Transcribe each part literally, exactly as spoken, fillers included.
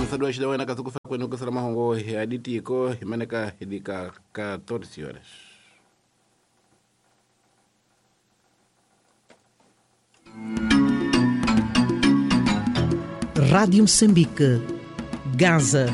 sadwa shida wana kasukufa kwenu kusala mahongo haditi iko himaneka hidika catorze horas. Rádio Moçambique, Gaza.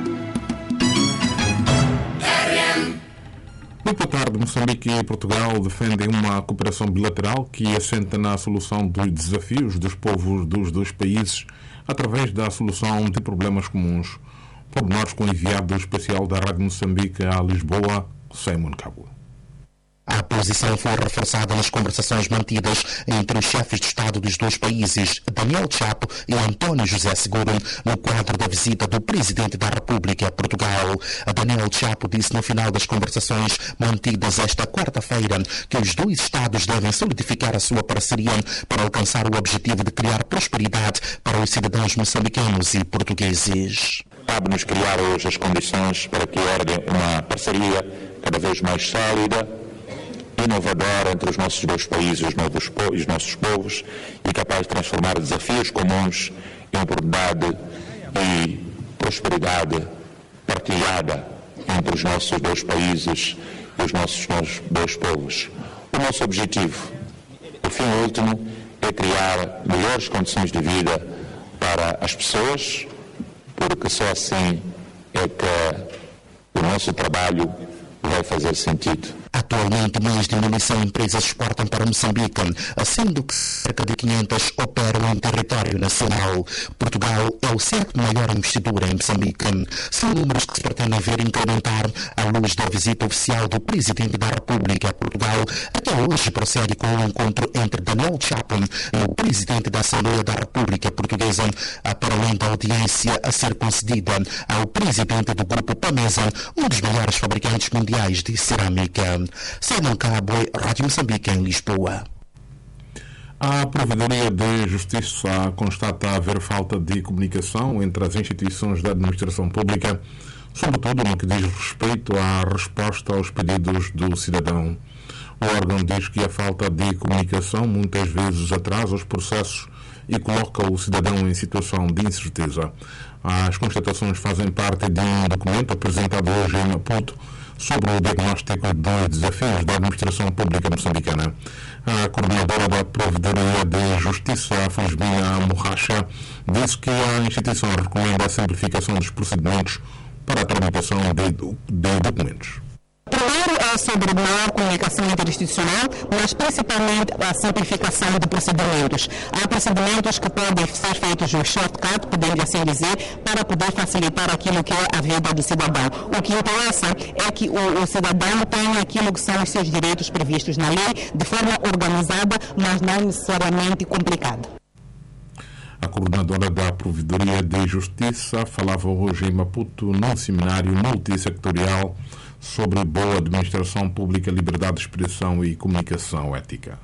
Muito boa tarde. Moçambique e Portugal defendem uma cooperação bilateral que assenta na solução dos desafios dos povos dos dois países através da solução de problemas comuns. Pormenores com o enviado especial da Rádio Moçambique a Lisboa, Simon Cabo. A posição foi reforçada nas conversações mantidas entre os chefes de Estado dos dois países, Daniel Chapo e António José Seguro, no quadro da visita do Presidente da República a Portugal. Daniel Chapo disse no final das conversações mantidas esta quarta-feira que os dois Estados devem solidificar a sua parceria para alcançar o objetivo de criar prosperidade para os cidadãos moçambicanos e portugueses. Cabe-nos criar hoje as condições para que herdem uma parceria cada vez mais sólida, inovadora entre os nossos dois países e os nossos povos e capaz de transformar desafios comuns em oportunidade e prosperidade partilhada entre os nossos dois países e os nossos dois povos. O nosso objetivo, o fim último, é criar melhores condições de vida para as pessoas, porque só assim é que o nosso trabalho vai fazer sentido. Atualmente, mais de uma mil empresas exportam para Moçambique, sendo que cerca de quinhentas operam em território nacional. Portugal é o sétimo maior investidor em Moçambique. São números que se pretendem ver incrementar à luz da visita oficial do Presidente da República a Portugal. Até hoje procede com o encontro entre Daniel Chapo e o Presidente da Assembleia da República Portuguesa, para além da audiência a ser concedida ao Presidente do Grupo Pamesa, um dos maiores fabricantes mundiais de cerâmica. Simon Cabo, Rádio Moçambique, em Lisboa. A Provedoria de Justiça constata haver falta de comunicação entre as instituições da administração pública, sobretudo no que diz respeito à resposta aos pedidos do cidadão. O órgão diz que a falta de comunicação muitas vezes atrasa os processos e coloca o cidadão em situação de incerteza. As constatações fazem parte de um documento apresentado hoje em Maputo sobre o diagnóstico dos desafios da administração pública moçambicana. A coordenadora da Provedoria de Justiça, Felizmina Morracha, disse que a instituição recomenda a simplificação dos procedimentos para a tramitação de, de documentos. Primeiro é sobre maior comunicação interinstitucional, mas principalmente a simplificação de procedimentos. Há procedimentos que podem ser feitos no shortcut, podemos assim dizer, para poder facilitar aquilo que é a vida do cidadão. O que interessa é que o, o cidadão tenha aquilo que são os seus direitos previstos na lei, de forma organizada, mas não necessariamente complicada. A coordenadora da Provedoria de Justiça falava hoje em Maputo num seminário multissectorial sobre boa administração pública, liberdade de expressão e comunicação ética.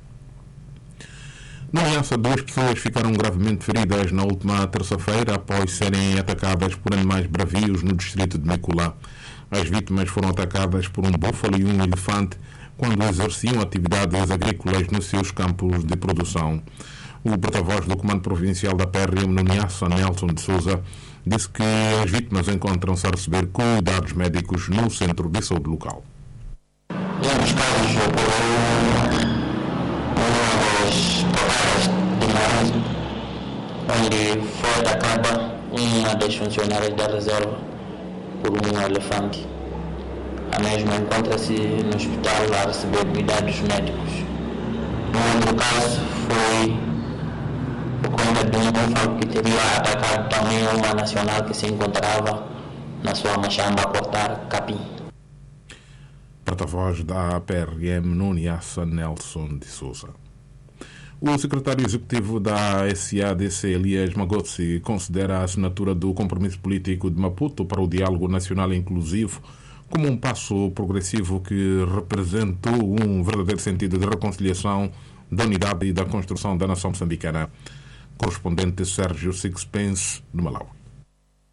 Na Aliança, duas pessoas ficaram gravemente feridas na última terça-feira após serem atacadas por animais bravios no distrito de Mekula. As vítimas foram atacadas por um búfalo e um elefante quando exerciam atividades agrícolas nos seus campos de produção. O porta-voz do Comando Provincial da P R M no Niassa, Nelson de Souza, disse que as vítimas encontram-se a receber cuidados médicos no centro de saúde local. Um dos casos ocorreu numa das tocadas de Maranhão, onde foi atacada uma das funcionárias da reserva por um elefante. A mesma encontra-se no hospital a receber cuidados médicos. No outro caso foi por conta de um búfalo que teria atacado também uma nacional que se encontrava na sua machamba a cortar capim. Porta-voz da P R M no Niassa, Nelson de Souza. O secretário executivo da S A D C, Elias Magotsi, considera a assinatura do compromisso político de Maputo para o diálogo nacional inclusivo como um passo progressivo que representou um verdadeiro sentido de reconciliação, da unidade e da construção da nação moçambicana. Correspondente Sérgio Sixpence, de Malawi.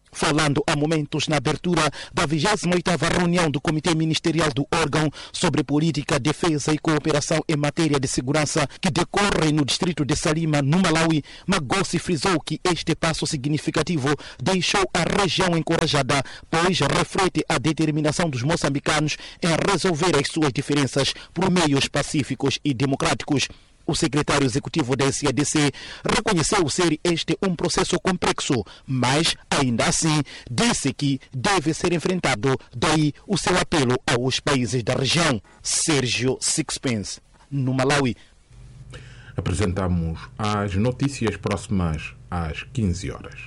Falando há momentos na abertura da vigésima oitava reunião do Comitê Ministerial do órgão sobre política, defesa e cooperação em matéria de segurança que decorre no distrito de Salima, no Malawi, Magossi frisou que este passo significativo deixou a região encorajada, pois reflete a determinação dos moçambicanos em resolver as suas diferenças por meios pacíficos e democráticos. O secretário executivo da S A D C reconheceu ser este um processo complexo, mas, ainda assim, disse que deve ser enfrentado, daí o seu apelo aos países da região. Sérgio Sixpence, no Malawi. Apresentamos as notícias próximas às quinze horas.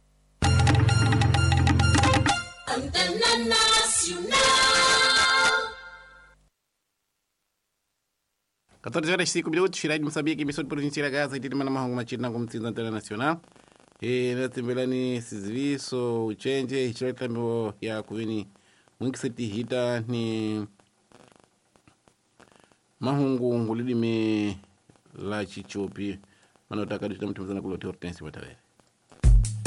Antena Nacional. catorze horas e cinco minutos, Cidade de Moçambique, emissão de província da Gaza, e de Mana Mahongo Machina, como diz a Antena Nacional. E na tembelani serviço, o change, e tirei também ya kuvini, muito se hita ni Mahongo, ngulidi me la chichopi, manotaka dita mtumzana kulote hortensi watawe.